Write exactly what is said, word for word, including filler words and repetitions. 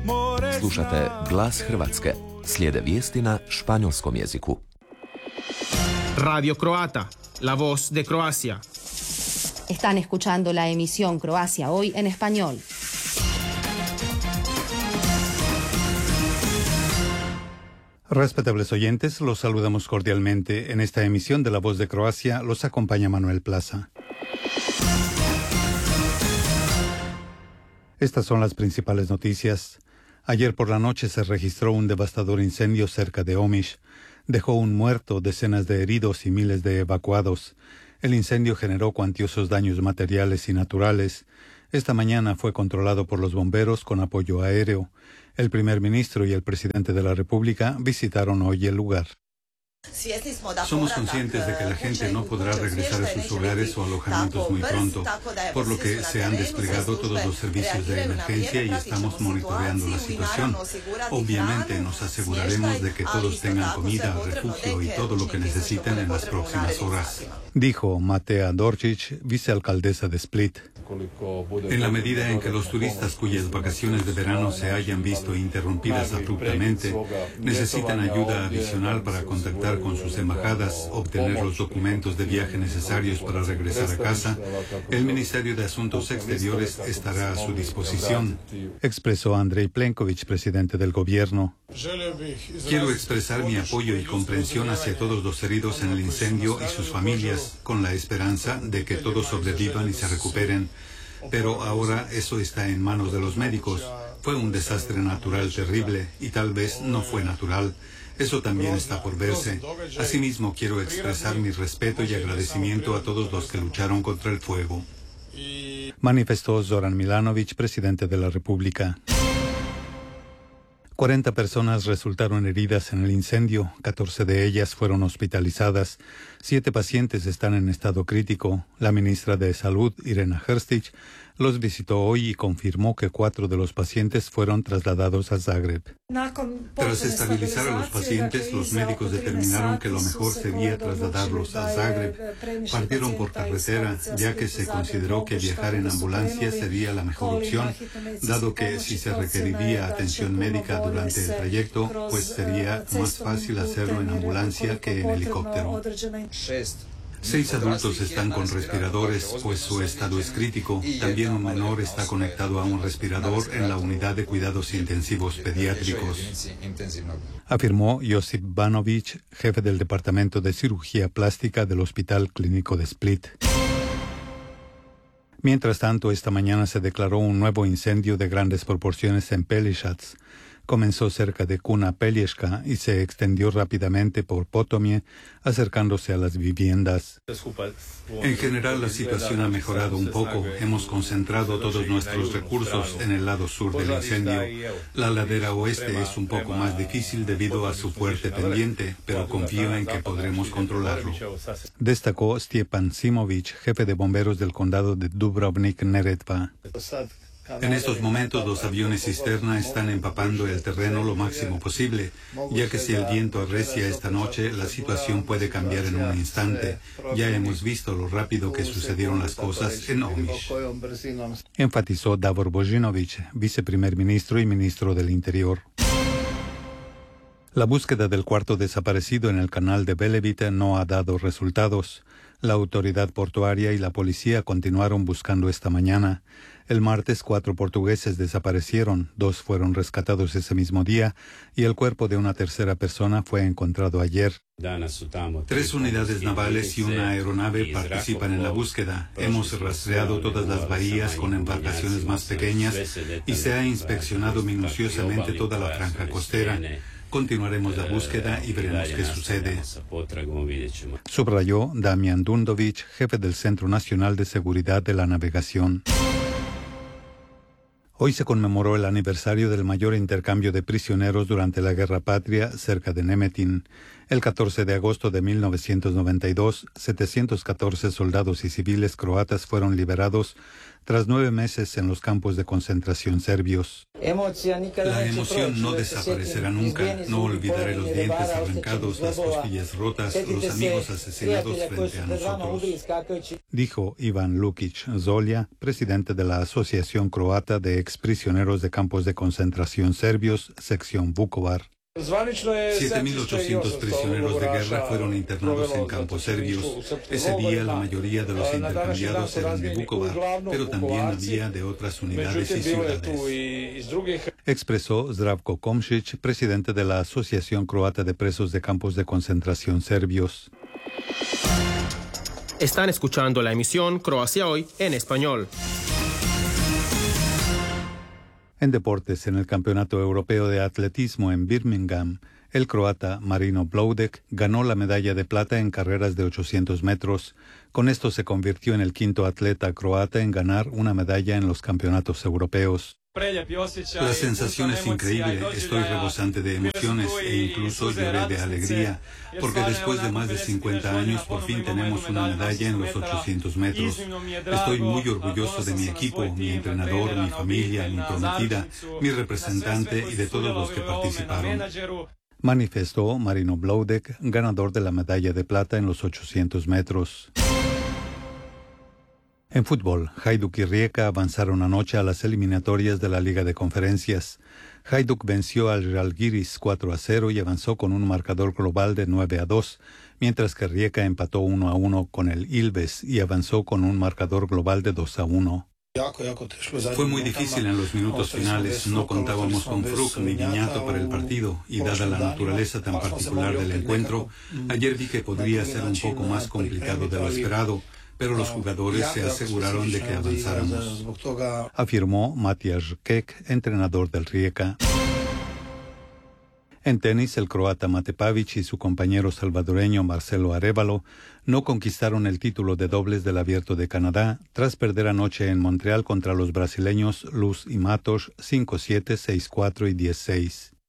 Slušate Glas Hrvatske. Slijede vijesti na španjolskom jeziku. Radio Croata, la voz de Croacia. Están escuchando la emisión Croacia Hoy en español. Respetables oyentes, los saludamos cordialmente. En esta emisión de La Voz de Croacia los acompaña Manuel Plaza. Estas son las principales noticias. Ayer por la noche se registró un devastador incendio cerca de Omiš. Dejó un muerto, decenas de heridos y miles de evacuados. El incendio generó cuantiosos daños materiales y naturales. Esta mañana fue controlado por los bomberos con apoyo aéreo. El primer ministro y el presidente de la República visitaron hoy el lugar. Somos conscientes de que la gente no podrá regresar a sus hogares o alojamientos muy pronto, por lo que se han desplegado todos los servicios de emergencia y estamos monitoreando la situación. Obviamente nos aseguraremos de que todos tengan comida, refugio y todo lo que necesiten en las próximas horas, dijo Matea Dorčić, vicealcaldesa de Split. En la medida en que los turistas cuyas vacaciones de verano se hayan visto interrumpidas abruptamente necesitan ayuda adicional para contactar con sus embajadas, obtener los documentos de viaje necesarios para regresar a casa, el Ministerio de Asuntos Exteriores estará a su disposición, expresó Andrej Plenković, presidente del gobierno. Quiero expresar mi apoyo y comprensión hacia todos los heridos en el incendio y sus familias, con la esperanza de que todos sobrevivan y se recuperen. Pero ahora eso está en manos de los médicos. Fue un desastre natural terrible y tal vez no fue natural. Eso también está por verse. Asimismo, quiero expresar mi respeto y agradecimiento a todos los que lucharon contra el fuego, manifestó Zoran Milanović, presidente de la República. cuarenta personas resultaron heridas en el incendio, catorce de ellas fueron hospitalizadas, siete pacientes están en estado crítico. La ministra de Salud, Irena Hrstić, los visitó hoy y confirmó que cuatro de los pacientes fueron trasladados a Zagreb. Tras estabilizar a los pacientes, los médicos determinaron que lo mejor sería trasladarlos a Zagreb. Partieron por carretera, ya que se consideró que viajar en ambulancia sería la mejor opción, dado que si se requeriría atención médica durante el trayecto, pues sería más fácil hacerlo en ambulancia que en helicóptero. Seis adultos están con respiradores, pues su estado es crítico. También un menor está conectado a un respirador en la unidad de cuidados intensivos pediátricos, afirmó Josip Banović, jefe del Departamento de Cirugía Plástica del Hospital Clínico de Split. Mientras tanto, esta mañana se declaró un nuevo incendio de grandes proporciones en Pelješac. Comenzó cerca de Kuna Pelješka y se extendió rápidamente por Potomje, acercándose a las viviendas. En general, la situación ha mejorado un poco. Hemos concentrado todos nuestros recursos en el lado sur del incendio. La ladera oeste es un poco más difícil debido a su fuerte pendiente, pero confío en que podremos controlarlo, destacó Stjepan Simović, jefe de bomberos del condado de Dubrovnik-Neretva. En estos momentos los aviones cisterna están empapando el terreno lo máximo posible, ya que si el viento arrecia esta noche, la situación puede cambiar en un instante. Ya hemos visto lo rápido que sucedieron las cosas en Omiš, enfatizó Davor Božinović, viceprimer ministro y ministro del Interior. La búsqueda del cuarto desaparecido en el canal de Velebit no ha dado resultados. La autoridad portuaria y la policía continuaron buscando esta mañana. El martes, cuatro portugueses desaparecieron, dos fueron rescatados ese mismo día y el cuerpo de una tercera persona fue encontrado ayer. Tres unidades navales y una aeronave participan en la búsqueda. Hemos rastreado todas las bahías con embarcaciones más pequeñas y se ha inspeccionado minuciosamente toda la franja costera. Continuaremos la búsqueda y veremos qué sucede, subrayó Damian Dundović, jefe del Centro Nacional de Seguridad de la Navegación. Hoy se conmemoró el aniversario del mayor intercambio de prisioneros durante la Guerra Patria cerca de Nemetin. El catorce de agosto de mil novecientos noventa y dos, setecientos catorce soldados y civiles croatas fueron liberados tras nueve meses en los campos de concentración serbios. La emoción no desaparecerá nunca. No olvidaré los dientes arrancados, las costillas rotas, los amigos asesinados frente a nosotros, dijo Ivan Lukic Zolja, presidente de la Asociación Croata de Exprisioneros de Campos de Concentración Serbios, sección Vukovar. siete mil ochocientos prisioneros de guerra fueron internados en campos serbios. Ese día la mayoría de los intercambiados eran de Vukovar, pero también había de otras unidades y ciudades, expresó Zdravko Komšić, presidente de la Asociación Croata de Presos de Campos de Concentración Serbios. Están escuchando la emisión Croacia Hoy en español. En deportes, en el Campeonato Europeo de Atletismo en Birmingham, el croata Marino Bloudek ganó la medalla de plata en carreras de ochocientos metros. Con esto se convirtió en el quinto atleta croata en ganar una medalla en los campeonatos europeos. La sensación es increíble, estoy rebosante de emociones e incluso lloré de alegría, porque después de más de cincuenta años por fin tenemos una medalla en los ochocientos metros. Estoy muy orgulloso de mi equipo, mi entrenador, mi familia, mi prometida, mi representante y de todos los que participaron, manifestó Marino Bloudek, ganador de la medalla de plata en los ochocientos metros. En fútbol, Hajduk y Rijeka avanzaron anoche a las eliminatorias de la Liga de Conferencias. Hajduk venció al Žalgiris cuatro a cero y avanzó con un marcador global de nueve a dos, mientras que Rijeka empató uno a uno con el Ilves y avanzó con un marcador global de dos a uno. Fue muy difícil en los minutos finales, no contábamos con Fruk ni Viñato para el partido, y dada la naturaleza tan particular del encuentro, ayer vi que podría ser un poco más complicado de lo esperado, pero los jugadores se aseguraron de que avanzáramos, afirmó Matías Kek, entrenador del Rijeka. En tenis, el croata Mate Pavić y su compañero salvadoreño Marcelo Arévalo no conquistaron el título de dobles del Abierto de Canadá tras perder anoche en Montreal contra los brasileños Luz y Matos cinco siete, seis cuatro y diez seis.